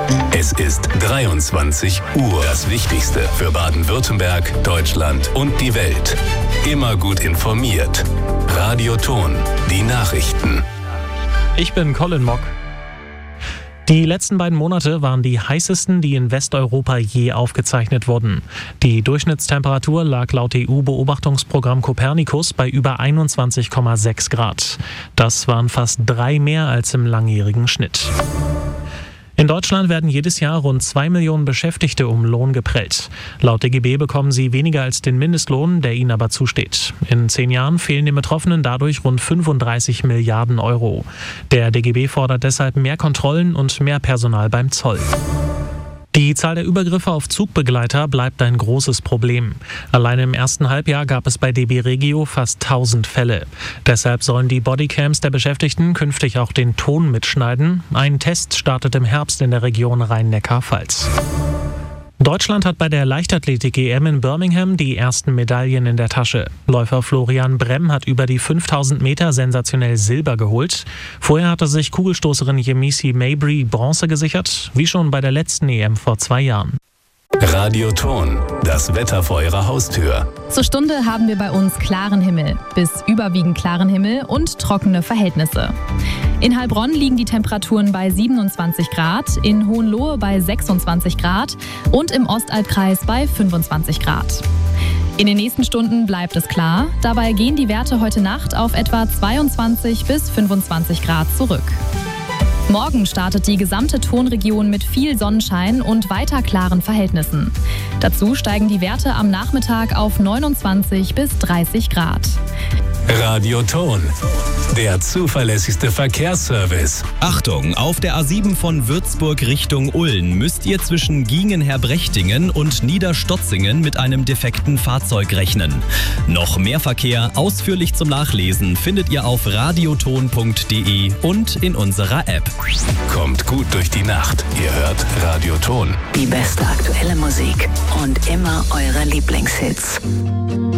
Es ist 23 Uhr. Das Wichtigste für Baden-Württemberg, Deutschland und die Welt. Immer gut informiert. Radio Thon, die Nachrichten. Ich bin Colin Mock. Die letzten beiden Monate waren die heißesten, die in Westeuropa je aufgezeichnet wurden. Die Durchschnittstemperatur lag laut EU-Beobachtungsprogramm Copernicus bei über 21,6 Grad. Das waren fast 3 mehr als im langjährigen Schnitt. In Deutschland werden jedes Jahr rund 2 Millionen Beschäftigte um Lohn geprellt. Laut DGB bekommen sie weniger als den Mindestlohn, der ihnen aber zusteht. In 10 Jahren fehlen den Betroffenen dadurch rund 35 Milliarden Euro. Der DGB fordert deshalb mehr Kontrollen und mehr Personal beim Zoll. Die Zahl der Übergriffe auf Zugbegleiter bleibt ein großes Problem. Allein im ersten Halbjahr gab es bei DB Regio fast 1000 Fälle. Deshalb sollen die Bodycams der Beschäftigten künftig auch den Ton mitschneiden. Ein Test startet im Herbst in der Region Rhein-Neckar-Pfalz. Deutschland hat bei der Leichtathletik-EM in Birmingham die ersten Medaillen in der Tasche. Läufer Florian Bremm hat über die 5000 Meter sensationell Silber geholt. Vorher hatte sich Kugelstoßerin Yemisi Mabry Bronze gesichert, wie schon bei der letzten EM vor 2 Jahren. Radio Thon, das Wetter vor Ihrer Haustür. Zur Stunde haben wir bei uns klaren Himmel, bis überwiegend klaren Himmel und trockene Verhältnisse. In Heilbronn liegen die Temperaturen bei 27 Grad, in Hohenlohe bei 26 Grad und im Ostalbkreis bei 25 Grad. In den nächsten Stunden bleibt es klar, dabei gehen die Werte heute Nacht auf etwa 22 bis 25 Grad zurück. Morgen startet die gesamte Thonregion mit viel Sonnenschein und weiter klaren Verhältnissen. Dazu steigen die Werte am Nachmittag auf 29 bis 30 Grad. Radio Thon, der zuverlässigste Verkehrsservice. Achtung, auf der A7 von Würzburg Richtung Ulm müsst ihr zwischen Giengenher-Brechtingen und Niederstotzingen mit einem defekten Fahrzeug rechnen. Noch mehr Verkehr ausführlich zum Nachlesen findet ihr auf radiothon.de und in unserer App. Kommt gut durch die Nacht. Ihr hört Radio Thon. Die beste aktuelle Musik und immer eure Lieblingshits.